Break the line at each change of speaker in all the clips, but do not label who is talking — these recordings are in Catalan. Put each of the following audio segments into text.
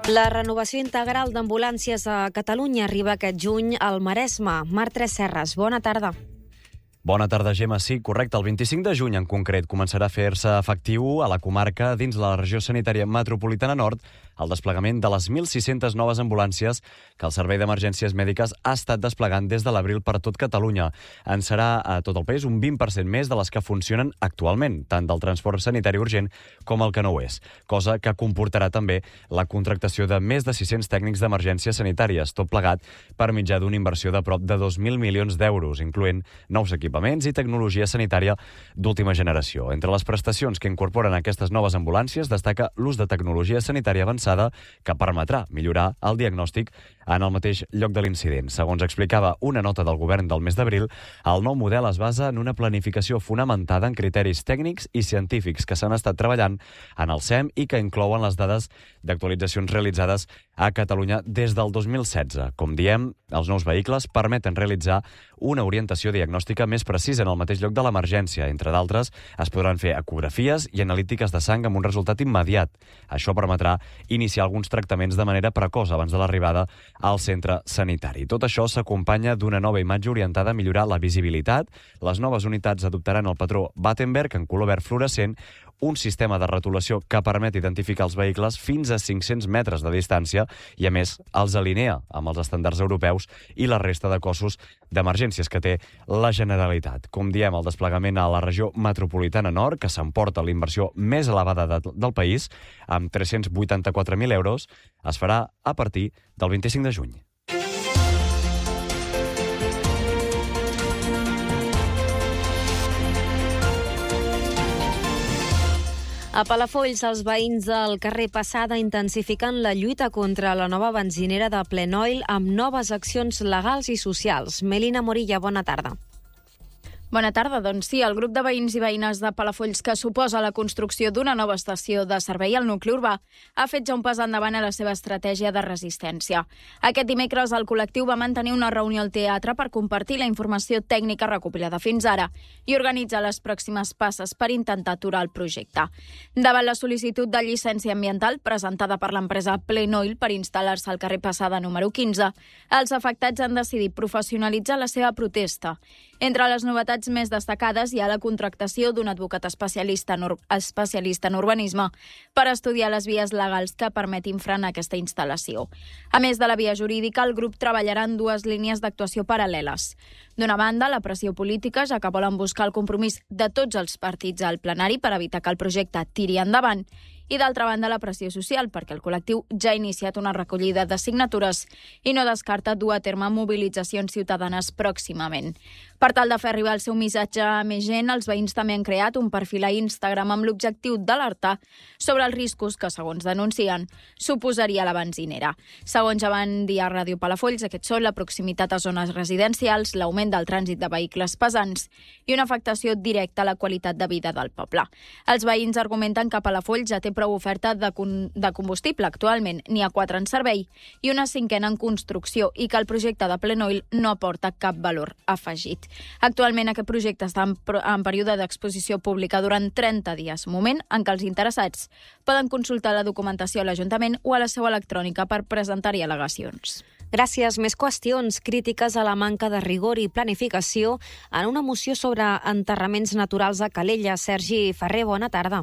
La renovació integral d'ambulàncies a Catalunya arriba aquest juny al Maresme. Marc Tresserras, bona tarda.
Bona tarda, Gemma. Sí, correcte. El 25 de juny, en concret, començarà a fer-se efectiu a la comarca, dins la regió sanitària metropolitana nord, el desplegament de les 1.600 noves ambulàncies que el Servei d'Emergències Mèdiques ha estat desplegant des de l'abril per tot Catalunya. En serà a tot el país un 20% més de les que funcionen actualment, tant del transport sanitari urgent com el que no ho és, cosa que comportarà també la contractació de més de 600 tècnics d'emergències sanitàries, tot plegat per mitjà d'una inversió de prop de 2.000 milions d'euros, incloent nous equipaments i tecnologia sanitària d'última generació. Entre les prestacions que incorporen aquestes noves ambulàncies destaca l'ús de tecnologia sanitària avançada que permetrà millorar el diagnòstic en el mateix lloc de l'incident. Segons explicava una nota del govern del mes d'abril, el nou model es basa en una planificació fonamentada en criteris tècnics i científics que s'han estat treballant en el SEM i que inclouen les dades d'actualitzacions realitzades a Catalunya des del 2016. Com diem, els nous vehicles permeten realitzar una orientació diagnòstica més precisa en el mateix lloc de l'emergència. Entre d'altres, es podran fer ecografies i analítiques de sang amb un resultat immediat. Això permetrà iniciar alguns tractaments de manera precoç abans de l'arribada al centre sanitari. Tot això s'acompanya d'una nova imatge orientada a millorar la visibilitat. Les noves unitats adoptaran el patró Battenberg en color verd fluorescent, un sistema de rotulació que permet identificar els vehicles fins a 500 metres de distància i, a més, els alinea amb els estàndards europeus i la resta de cossos d'emergències que té la Generalitat. Com diem, el desplegament a la regió metropolitana nord, que s'emporta l'inversió més elevada del país, amb 384.000 euros, es farà a partir del 25 de juny.
A Palafolls, els veïns del carrer Passada intensifiquen la lluita contra la nova benzinera de Plenoil amb noves accions legals i socials. Melina Morilla, bona tarda.
Bona tarda. Doncs sí, el grup de veïns i veïnes de Palafolls que suposa la construcció d'una nova estació de servei al nucli urbà ha fet ja un pas endavant a la seva estratègia de resistència. Aquest dimecres el col·lectiu va mantenir una reunió al teatre per compartir la informació tècnica recopilada fins ara i organitzar les pròximes passes per intentar aturar el projecte. Davant la sol·licitud de llicència ambiental presentada per l'empresa Plenoil per instal·lar-se al carrer Passada número 15, els afectats han decidit professionalitzar la seva protesta. Entre les novetats més destacades hi ha la contractació d'un advocat especialista en urbanisme per estudiar les vies legals que permetin frenar aquesta instal·lació. A més de la via jurídica, el grup treballarà en dues línies d'actuació paral·leles. D'una banda, la pressió política, ja que volen buscar el compromís de tots els partits al plenari per evitar que el projecte tiri endavant, i d'altra banda la pressió social, perquè el col·lectiu ja ha iniciat una recollida de signatures i no descarta dur a terme mobilitzacions ciutadanes pròximament. Per tal de fer arribar el seu missatge a més gent, els veïns també han creat un perfil a Instagram amb l'objectiu d'alertar sobre els riscos que, segons denuncien, suposaria la benzinera. Segons ja van dir a Ràdio Palafolls, aquests són la proximitat a zones residencials, l'augment del trànsit de vehicles pesants i una afectació directa a la qualitat de vida del poble. Els veïns argumenten que Palafolls ja té prou oferta de combustible actualment, n'hi ha 4 en servei i una 5a en construcció i que el projecte de Plenoil no aporta cap valor afegit. Actualment aquest projecte està en període d'exposició pública durant 30 dies, moment en què els interessats poden consultar la documentació a l'Ajuntament o a la seu electrònica per presentar-hi al·legacions.
Gràcies. Més qüestions crítiques a la manca de rigor i planificació en una moció sobre enterraments naturals a Calella. Sergi Ferrer, bona tarda.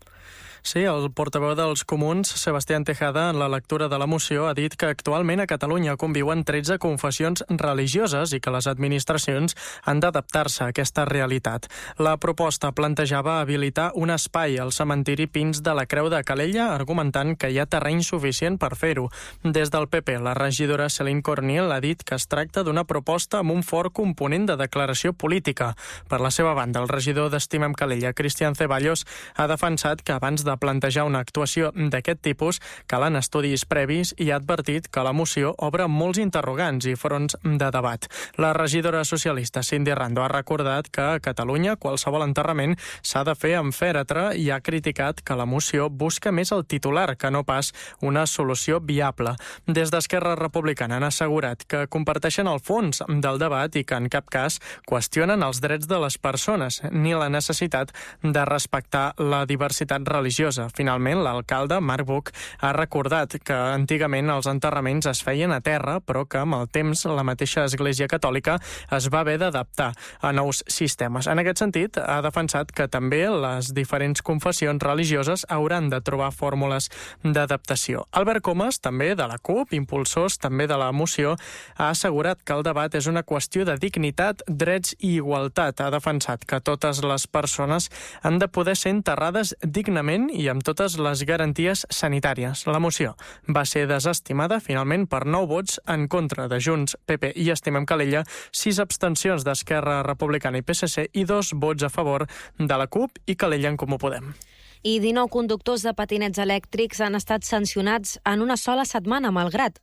Sí, el portaveu dels Comuns, Sebastián Tejada, en la lectura de la moció ha dit que actualment a Catalunya conviuen 13 confessions religioses i que les administracions han d'adaptar-se a aquesta realitat. La proposta plantejava habilitar un espai al cementiri Pins de la Creu de Calella, argumentant que hi ha terreny suficient per fer-ho. Des del PP, la regidora Céline Cornil ha dit que es tracta d'una proposta amb un fort component de declaració política. Per la seva banda, el regidor d'Estimem Calella, Cristian Ceballos, ha defensat que abans de plantejar una actuació d'aquest tipus calen estudis previs i ha advertit que la moció obre molts interrogants i fronts de debat. La regidora socialista Cindy Rando ha recordat que a Catalunya qualsevol enterrament s'ha de fer amb fèretre i ha criticat que la moció busca més el titular que no pas una solució viable. Des d'Esquerra Republicana han assegurat que comparteixen el fons del debat i que en cap cas qüestionen els drets de les persones ni la necessitat de respectar la diversitat religiosa religiosa. Finalment, l'alcalde, Marc Buch, ha recordat que antigament els enterraments es feien a terra, però que amb el temps la mateixa Església Catòlica es va haver d'adaptar a nous sistemes. En aquest sentit, ha defensat que també les diferents confessions religioses hauran de trobar fórmules d'adaptació. Albert Comas, també de la CUP, impulsors també de la moció, ha assegurat que el debat és una qüestió de dignitat, drets i igualtat. Ha defensat que totes les persones han de poder ser enterrades dignament i amb totes les garanties sanitàries. La moció va ser desestimada finalment per 9 vots en contra de Junts, PP i Estimem Calella, 6 abstencions d'Esquerra Republicana i PSC i 2 vots a favor de la CUP i Calella en Comú Podem.
I 19 conductors de patinets elèctrics han estat sancionats en una sola setmana, malgrat.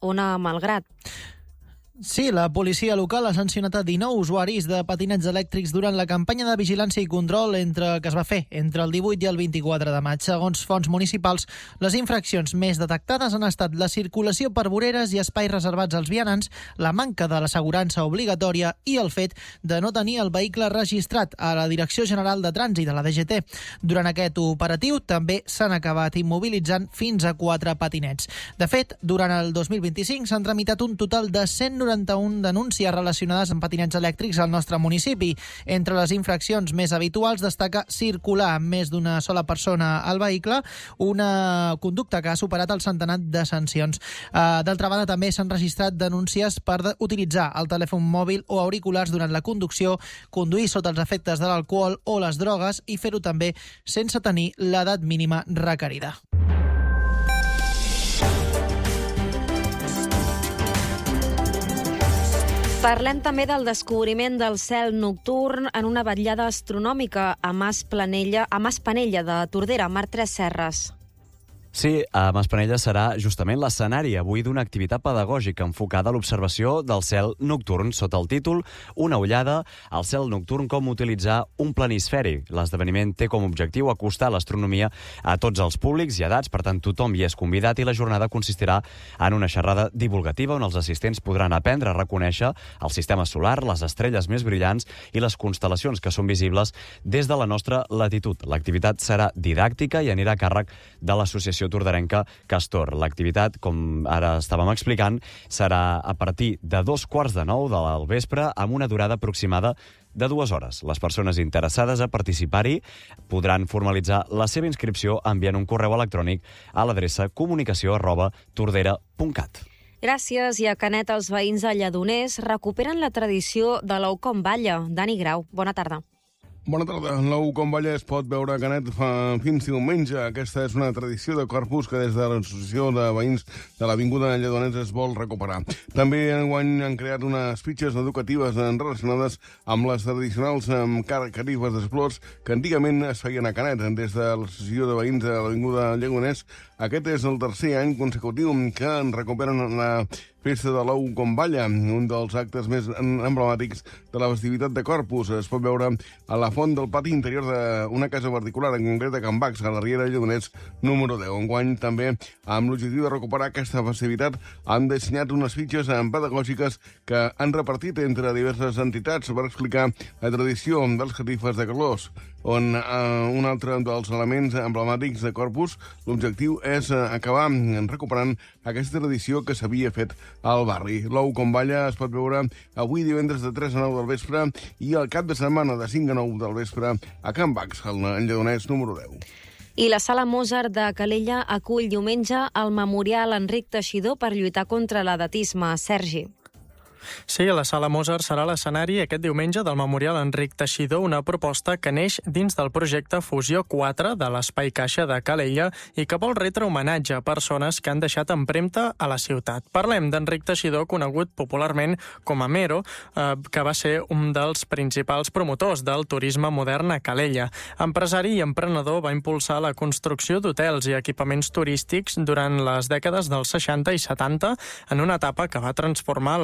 Sí, la policia local ha sancionat a 19 usuaris de patinets elèctrics durant la campanya de vigilància i control que es va fer entre el 18 i el 24 de maig. Segons fonts municipals, les infraccions més detectades han estat la circulació per voreres i espais reservats als vianants, la manca de l'assegurança obligatòria i el fet de no tenir el vehicle registrat a la Direcció General de Trànsit de la DGT. Durant aquest operatiu també s'han acabat immobilitzant fins a 4 patinets. De fet, durant el 2025 s'han tramitat un total de 191 denúncies relacionades amb patinets elèctrics al nostre municipi. Entre les infraccions més habituals destaca circular amb més d'una sola persona al vehicle, una conducta que ha superat el centenar de sancions. D'altra banda, també s'han registrat denúncies per utilitzar el telèfon mòbil o auriculars durant la conducció, conduir sota els efectes de l'alcohol o les drogues i fer-ho també sense tenir l'edat mínima requerida.
Parlem també del descobriment del cel nocturn en una vetllada astronòmica a Mas Panella de Tordera, Mar Tres Serres.
Sí, a Maspanella serà justament l'escenari avui d'una activitat pedagògica enfocada a l'observació del cel nocturn sota el títol Una ullada al cel nocturn, com utilitzar un planisferi. L'esdeveniment té com a objectiu acostar l'astronomia a tots els públics i edats, per tant tothom hi és convidat i la jornada consistirà en una xerrada divulgativa on els assistents podran aprendre a reconèixer el sistema solar, les estrelles més brillants i les constel·lacions que són visibles des de la nostra latitud. L'activitat serà didàctica i anirà a càrrec de l'Associació Torderenca Castor. L'activitat, com ara estàvem explicant, serà a partir de 8:45 del vespre amb una durada aproximada de 2 hores. Les persones interessades a participar-hi podran formalitzar la seva inscripció enviant un correu electrònic a l'adreça comunicació@tordera.cat.
Gràcies. I a Canet, els veïns de Lledoners recuperen la tradició de l'ou com balla. Dani Grau, bona tarda.
Bona tarda. L'ou com balla es pot veure a Canet fins diumenge. Aquesta és una tradició de Corpus que des de l'Associació de Veïns de l'Avinguda Lledoners es vol recuperar. També enguany han creat unes fitxes educatives relacionades amb les tradicionals carifes d'esplors que antigament es feien a Canet. Des de l'Associació de Veïns de l'Avinguda Lledoners, aquest és el tercer any consecutiu que en recuperen la Festa de l'ou com balla, un dels actes més emblemàtics de la festivitat de Corpus. Es pot veure a la font del pati interior d'una casa particular, en concret a Can Bacs, a la Riera Lledoners número 10. Enguany, també, amb l'objectiu de recuperar aquesta festivitat, han dissenyat unes fitxes pedagògiques que han repartit entre diverses entitats per explicar la tradició dels catifes de Calós, on un altre dels elements emblemàtics de Corpus, l'objectiu és acabar recuperant aquesta tradició que s'havia fet al barri. L'ou com balla es pot veure avui divendres de 3 a 9 del vespre i el cap de setmana de 5 a 9 del vespre a Can Bacs, al Lledoners número 10.
I la Sala Mozart de Calella acull diumenge el Memorial Enric Teixidor per lluitar contra l'edatisme. Sergi.
Sí, la Sala Mozart serà l'escenari aquest diumenge del Memorial Enric Teixidor, una proposta que neix dins del projecte Fusió 4 de l'Espai Caixa de Calella i que vol retre homenatge a persones que han deixat empremta a la ciutat. Parlem d'Enric Teixidor, conegut popularment com a Mero, que va ser un dels principals promotors del turisme modern a Calella. Empresari i emprenedor, va impulsar la construcció d'hotels i equipaments turístics durant les dècades dels 60 i 70 en una etapa que va transformar l'economia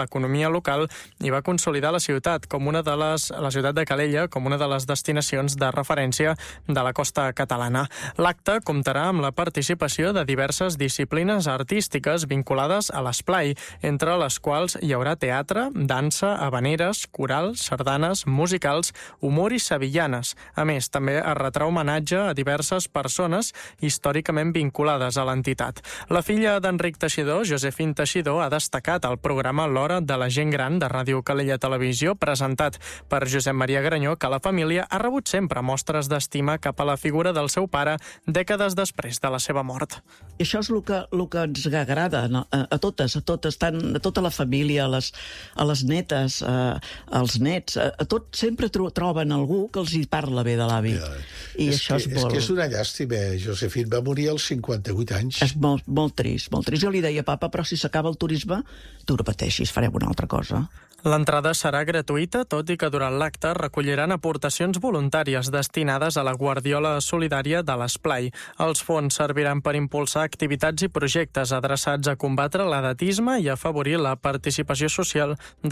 l'economia local i va consolidar la ciutat la ciutat de Calella com una de les destinacions de referència de la costa catalana. L'acte comptarà amb la participació de diverses disciplines artístiques vinculades a l'esplai, entre les quals hi haurà teatre, dansa, habaneres, coral, sardanes, musicals, humor i sevillanes. A més, també es retrà homenatge a diverses persones històricament vinculades a l'entitat. La filla d'Enric Teixidor, Josefine Teixidor, ha destacat el programa L'Hora de la Gent Gran de Ràdio Calella Televisió, presentat per Josep Maria Granyó, que la família ha rebut sempre mostres d'estima cap a la figura del seu pare dècades després de la seva mort.
I això és el que ens agrada a totes, tant a tota la família, a les netes, als nets, a tots sempre troben algú que els hi parla bé de l'avi. I això és molt...
És que és una llàstima, Josefine va morir als 58 anys.
És molt trist, molt trist. Jo li deia, papa, però si s'acaba el turisme, tu no pateixis, farem una altra cosa.
L'entrada serà gratuïta, tot i que durant l'acte recolliran aportacions voluntàries destinades a la Guardiola Solidària de l'Esplai. Els fons serviran per impulsar activitats i projectes adreçats a combatre l'edatisme i afavorir la participació social